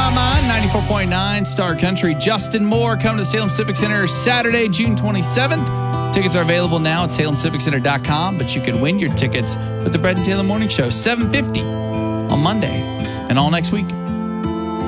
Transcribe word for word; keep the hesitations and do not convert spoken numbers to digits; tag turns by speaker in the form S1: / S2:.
S1: My Mind, ninety-four point nine Star Country. Justin Moore coming to the Salem Civic Center Saturday, June twenty-seventh. Tickets are available now at salem civic center dot com, but you can win your tickets with the Brett and Taylor Morning Show, seven fifty on Monday and all next week.